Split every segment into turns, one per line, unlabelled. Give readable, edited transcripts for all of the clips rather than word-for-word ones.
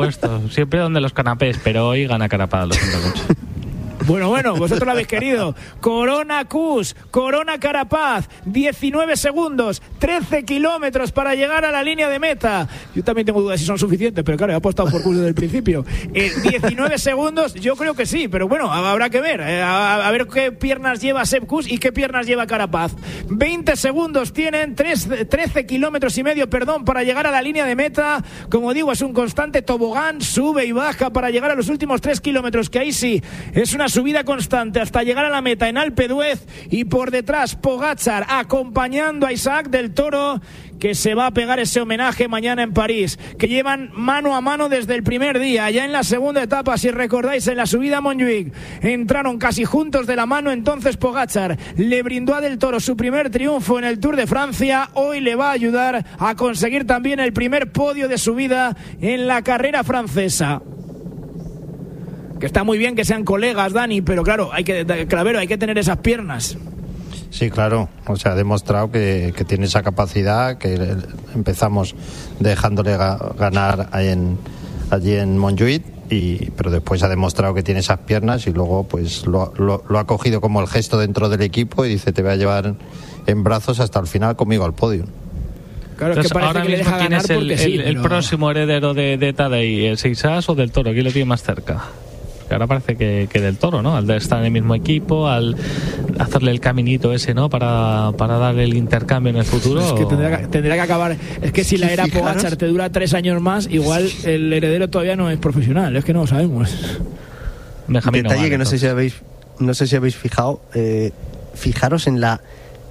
Puesto, siempre donde los canapés, pero hoy gana Carapaz, lo siento mucho.
Bueno, vosotros lo habéis querido. Corona Kuss, Corona Carapaz, 19 segundos, 13 kilómetros para llegar a la línea de meta. Yo también tengo dudas si son suficientes, pero claro, he apostado por Kuss desde el principio. 19 segundos, yo creo que sí, pero bueno, habrá que ver. A ver qué piernas lleva Sepp Kuss y qué piernas lleva Carapaz. 20 segundos tienen, 13 kilómetros y medio, para llegar a la línea de meta. Como digo, es un constante tobogán, sube y baja para llegar a los últimos 3 kilómetros, que ahí sí, es una subida constante hasta llegar a la meta en Alpe d'Huez, y por detrás Pogačar acompañando a Isaac del Toro, que se va a pegar ese homenaje mañana en París, que llevan mano a mano desde el primer día. Ya en la segunda etapa, si recordáis, en la subida a Montjuic, entraron casi juntos de la mano. Entonces Pogačar le brindó a del Toro su primer triunfo en el Tour de Francia. Hoy le va a ayudar a conseguir también el primer podio de su vida en la carrera francesa. Que está muy bien que sean colegas, Dani, pero claro, Clavero, hay que tener esas piernas.
Sí, claro, o sea, ha demostrado que tiene esa capacidad, que empezamos dejándole ganar allí en Montjuic, pero después ha demostrado que tiene esas piernas, y luego pues lo ha cogido como el gesto dentro del equipo y dice: te voy a llevar en brazos hasta el final conmigo al podio.
Claro,
entonces,
es que parece
ahora
que
mismo, ¿quién es
el
el próximo heredero de Tadej? ¿El Seixas o del Toro? ¿Quién lo tiene más cerca? Ahora parece que del Toro, ¿no? Al de estar en el mismo equipo, al hacerle el caminito ese, ¿no? Para dar el intercambio en el futuro.
Es que tendrá que acabar. Es que si la era Pogačar te dura 3 años más, igual el heredero todavía no es profesional. Es que no lo sabemos.
Benjamín, detalle que no sé si habéis fijado. Fijaros en la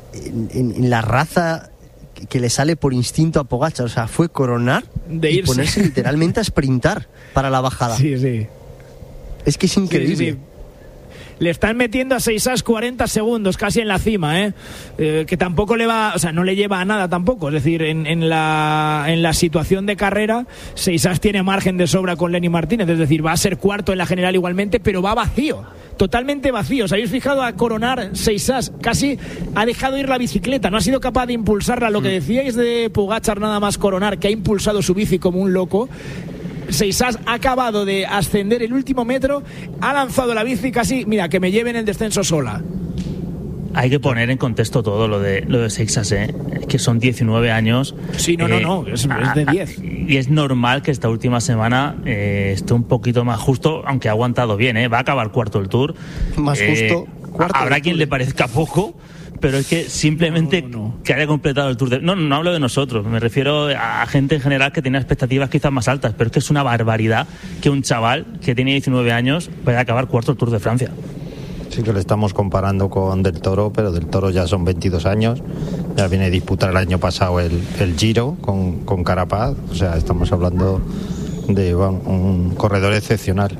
raza que le sale por instinto a Pogačar. O sea, fue coronar y ponerse literalmente a sprintar para la bajada.
Sí. Es que es increíble. Sí. Le están metiendo a Seixas 40 segundos casi en la cima, que tampoco le va, o sea, no le lleva a nada tampoco. Es decir, en la situación de carrera, Seixas tiene margen de sobra con Lenny Martínez, es decir, va a ser cuarto en la general igualmente, pero va vacío, totalmente vacío. ¿Os habéis fijado a coronar Seixas? Casi ha dejado ir la bicicleta, no ha sido capaz de impulsarla. Lo que decíais de Pogačar nada más coronar, que ha impulsado su bici como un loco. Seixas ha acabado de ascender el último metro, ha lanzado la bici casi, mira, que me lleven el descenso sola.
Hay que poner en contexto todo lo de Seixas, es que son 19 años.
Sí, no, es de 10.
Y es normal que esta última semana esté un poquito más justo, aunque ha aguantado bien, va a acabar cuarto el Tour.
Más justo.
Habrá quien le parezca poco, pero es que simplemente que haya completado el Tour de... No hablo de nosotros, me refiero a gente en general que tiene expectativas quizás más altas, pero es que es una barbaridad que un chaval que tiene 19 años vaya a acabar cuarto el Tour de Francia.
Sí que le estamos comparando con Del Toro, pero Del Toro ya son 22 años, ya viene a disputar el año pasado el Giro con Carapaz, o sea, estamos hablando de un corredor excepcional.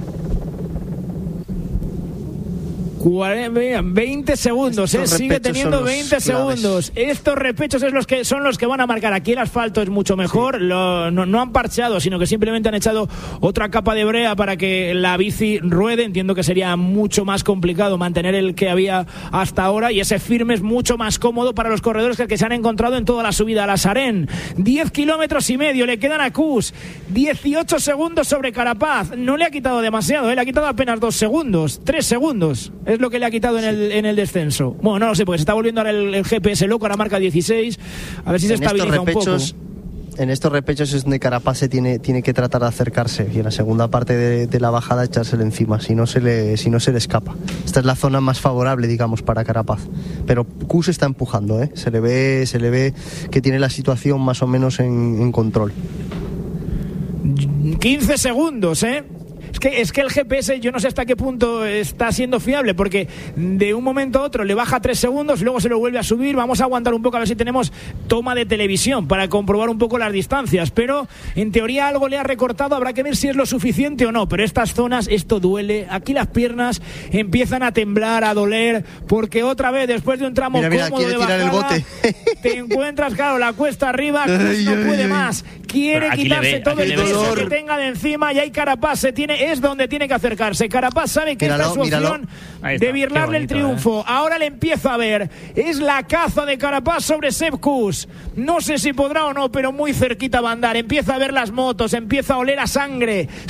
20 segundos, sigue teniendo 20 segundos. Estos repechos son los que van a marcar. Aquí el asfalto es mucho mejor, no han parchado, sino que simplemente han echado otra capa de brea para que la bici ruede. Entiendo que sería mucho más complicado mantener el que había hasta ahora, y ese firme es mucho más cómodo para los corredores que se han encontrado en toda la subida a la Sarén. 10 kilómetros y medio le quedan a Kuss, 18 segundos sobre Carapaz. No le ha quitado demasiado, le ha quitado apenas 2 segundos, 3 segundos es lo que le ha quitado en el descenso. Bueno, no lo sé, porque se está volviendo ahora el GPS loco, ahora marca 16, a ver si se estabiliza un poco.
En estos repechos es donde Carapaz tiene que tratar de acercarse, y en la segunda parte de la bajada echársele encima, si no se le escapa. Esta es la zona más favorable, digamos, para Carapaz, pero Kuss está empujando, se le ve que tiene la situación más o menos en control.
15 segundos, Es que el GPS yo no sé hasta qué punto está siendo fiable, porque de un momento a otro le baja 3 segundos, luego se lo vuelve a subir. Vamos a aguantar un poco a ver si tenemos toma de televisión para comprobar un poco las distancias, pero en teoría algo le ha recortado, habrá que ver si es lo suficiente o no. Pero estas zonas, esto duele, aquí las piernas empiezan a temblar, a doler, porque otra vez después de un tramo cómodo de bajada,
el bote.
te encuentras, claro, la cuesta arriba, no puede más, quiere quitarse todo el peso
dolor
que tenga de encima, y ahí Carapaz es donde tiene que acercarse. Carapaz sabe que esta es su opción de birlarle el triunfo. Ahora le empieza a ver. Es la caza de Carapaz sobre Sepp Kuss. No sé si podrá o no, pero muy cerquita va a andar. Empieza a ver las motos, empieza a oler a sangre.